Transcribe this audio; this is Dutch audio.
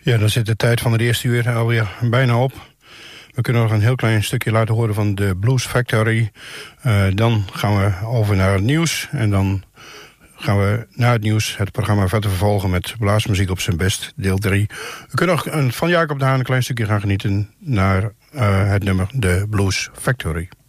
Ja, dan zit de tijd van het eerste uur alweer bijna op. We kunnen nog een heel klein stukje laten horen van de Blues Factory. Dan gaan we over naar het nieuws. En dan gaan we na het nieuws het programma verder vervolgen met Blaasmuziek op zijn best, deel 3. We kunnen nog van Jacob de Haan een klein stukje gaan genieten naar het nummer The Blues Factory.